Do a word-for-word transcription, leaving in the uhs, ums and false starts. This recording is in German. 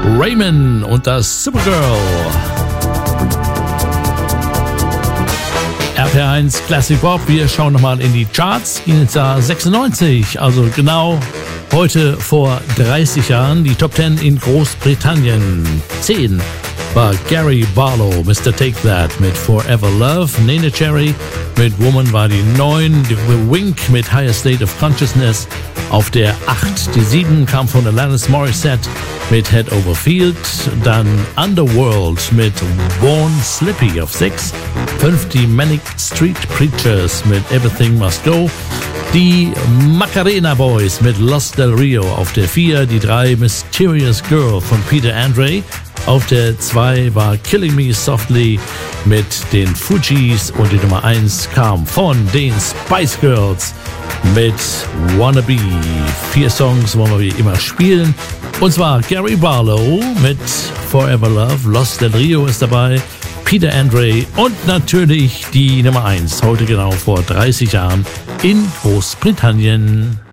Raymond und das Supergirl. R P eins Classic Pop, wir schauen nochmal in die Charts, ins Jahr sechsundneunzig, also genau heute vor dreißig Jahren, die Top zehn in Großbritannien. zehn war Gary Barlow, Mister Take That mit Forever Love, Neneh Cherry mit Woman war die neun, The Wink mit Higher State of Consciousness auf der acht. Die sieben kam von Alanis Morissette mit Head Over Field, dann Underworld mit Born Slippy auf sechs, fünf die Manic Street Preachers mit Everything Must Go, die Macarena Boys mit Los Del Rio auf der vier, die drei Mysterious Girl von Peter Andre. Auf der zwei war Killing Me Softly mit den Fugees und die Nummer eins kam von den Spice Girls mit Wannabe. Vier Songs wollen wir wie immer spielen. Und zwar Gary Barlow mit Forever Love, Los Del Rio ist dabei, Peter Andre und natürlich die Nummer eins, heute genau vor dreißig Jahren in Großbritannien.